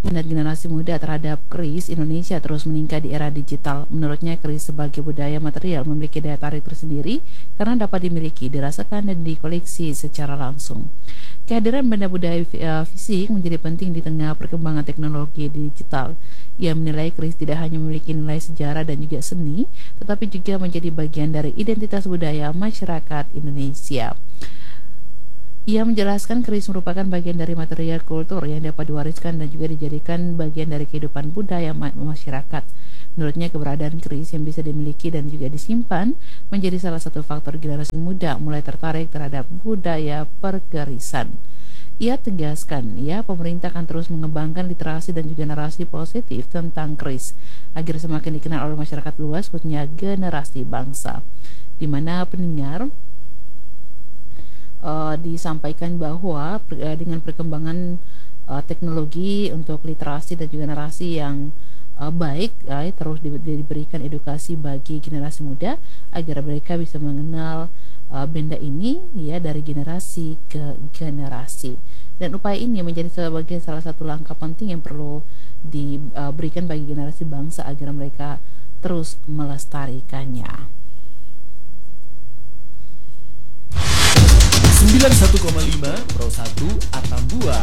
Minat generasi muda terhadap keris Indonesia terus meningkat di era digital. Menurutnya, keris sebagai budaya material memiliki daya tarik tersendiri karena dapat dimiliki, dirasakan, dan dikoleksi secara langsung. Kehadiran benda budaya fisik menjadi penting di tengah perkembangan teknologi digital. Ia menilai keris tidak hanya memiliki nilai sejarah dan juga seni, tetapi juga menjadi bagian dari identitas budaya masyarakat Indonesia. Ia menjelaskan keris merupakan bagian dari material kultur yang dapat diwariskan dan juga dijadikan bagian dari kehidupan budaya masyarakat. Menurutnya, keberadaan keris yang bisa dimiliki dan juga disimpan menjadi salah satu faktor generasi muda mulai tertarik terhadap budaya perkerisan. Ia tegaskan, pemerintah akan terus mengembangkan literasi dan juga narasi positif tentang keris agar semakin dikenal oleh masyarakat luas, khususnya generasi bangsa. Di mana pendengar disampaikan bahwa dengan perkembangan teknologi untuk literasi dan juga narasi yang baik, terus diberikan edukasi bagi generasi muda agar mereka bisa mengenal benda ini dari generasi ke generasi. Dan upaya ini menjadi sebagai salah satu langkah penting yang perlu diberikan bagi generasi bangsa agar mereka terus melestarikannya. 91,5 Pro 1 Atambua.